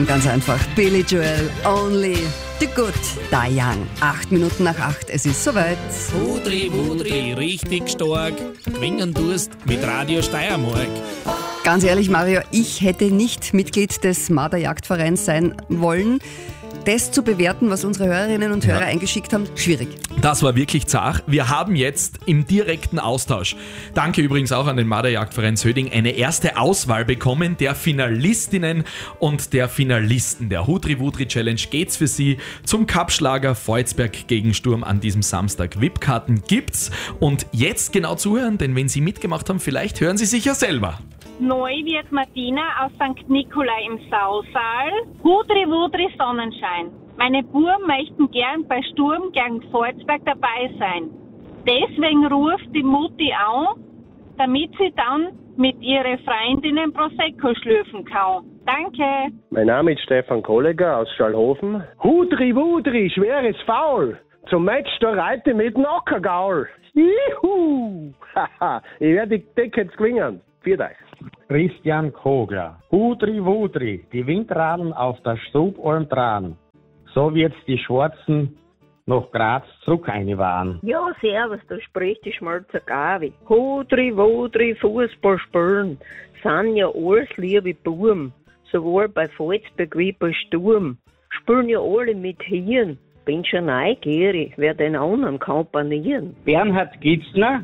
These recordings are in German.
Ganz einfach. Billy Joel, Only the Good Die Young. 8 Minuten nach 8, es ist soweit. Wudri, richtig stark. Gewinnen tust mit Radio Steiermark. Ganz ehrlich, Mario, ich hätte nicht Mitglied des Marderjagdvereins sein wollen. Das zu bewerten, was unsere Hörerinnen und Hörer eingeschickt haben, schwierig. Das war wirklich zart. Wir haben jetzt im direkten Austausch, danke übrigens auch an den Marderjagdverein Söding, eine erste Auswahl bekommen der Finalistinnen und der Finalisten. Der Hudri Challenge geht's für Sie zum Cup-Schlager Volzberg gegen Sturm an diesem Samstag. VIP-Karten gibt's und jetzt genau zuhören, denn wenn Sie mitgemacht haben, vielleicht hören Sie sich ja selber. Neu wird Martina aus St. Nikolai im Sausaal. Wudri Sonnenschein. Meine Buben möchten gern bei Sturm gegen Volzberg dabei sein. Deswegen ruft die Mutti an, damit sie dann mit ihren Freundinnen Prosecco schlürfen kann. Danke. Mein Name ist Stefan Kolleger aus Schallhofen. Wudri, schweres Foul. Zum Match der Reite mit Nockergaul. Juhu! Haha, ich werde die Tickets gewinnen. Viert euch. Christian Kogler. Wudri, die Windradeln auf der Stubalm dran. So wird's die Schwarzen nach Graz zurück einwahren. Ja, servus, da spricht die Schmalzer Gavi. Wudri, Fußball spielen. Sind ja alles liebe Buben. Sowohl bei Volzberg wie bei Sturm. Spielen ja alle mit Hirn. Bin schon neugierig, wer den anderen komponieren. Bernhard Gitzner.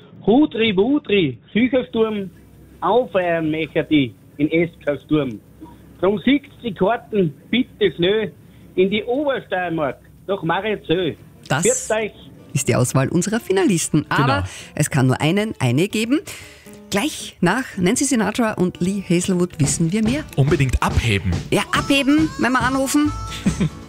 Wudri, Süchersturm. Aufeiern möchte die in Eskersturm. Drum siegt die Karten bitte schnell in die Obersteiermark nach Mariazell. Das ist die Auswahl unserer Finalisten. Aber es kann nur eine geben. Gleich nach Nancy Sinatra und Lee Hazelwood wissen wir mehr. Unbedingt abheben. Ja, abheben, wenn wir anrufen.